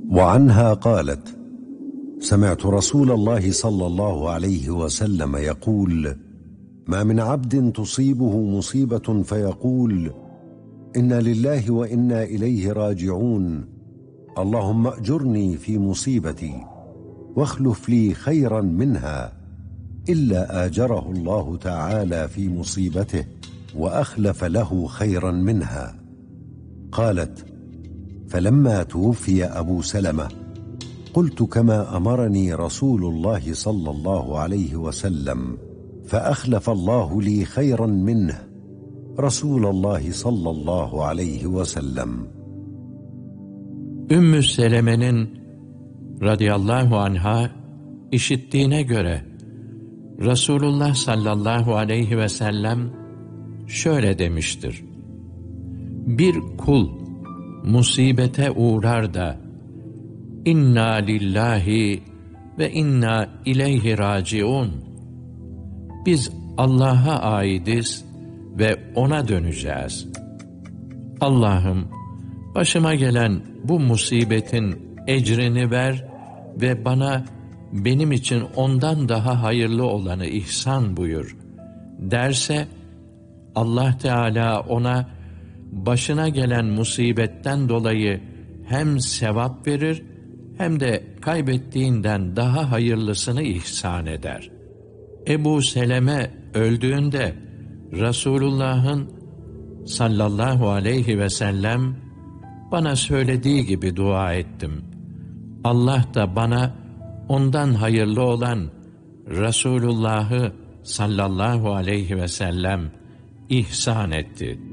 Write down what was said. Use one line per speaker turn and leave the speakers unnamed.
وعنها قالت: سمعت رسول الله صلى الله عليه وسلم يقول: ما من عبد تصيبه مصيبة فيقول: إنا لله وإنا إليه راجعون، اللهم أجرني في مصيبتي واخلف لي خيرا منها، إلا آجره الله تعالى في مصيبته وأخلف له خيرا منها. قالت: فلما توفي أبو سلمة قلت كما أمرني رسول الله صلى الله عليه وسلم، فأخلف الله لي خيرا منه رسول الله صلى الله عليه وسلم.
Ümmü Seleme'nin radıyallahu anha işittiğine göre Resulullah sallallahu aleyhi ve sellem şöyle demiştir: Bir kul musibete uğrar da İnna lillahi ve inna ileyhi raciun, biz Allah'a aidiz ve O'na döneceğiz. Allah'ım, başıma gelen bu musibetin ecrini ver ve bana benim için ondan daha hayırlı olanı ihsan buyur derse, Allah Teala ona başına gelen musibetten dolayı hem sevap verir hem de kaybettiğinden daha hayırlısını ihsan eder. Ebu Seleme öldüğünde Resulullah'ın sallallahu aleyhi ve sellem bana söylediği gibi dua ettim. Allah da bana ondan hayırlı olan Resulullah'ı sallallahu aleyhi ve sellem ihsan etti.